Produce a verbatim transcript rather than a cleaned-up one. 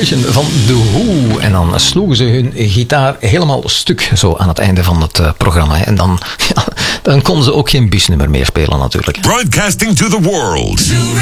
Celebration van The Who. En dan sloegen ze hun gitaar helemaal stuk zo aan het einde van het uh, programma. En dan, ja, dan konden ze ook geen bisnummer meer spelen natuurlijk. Broadcasting to the world.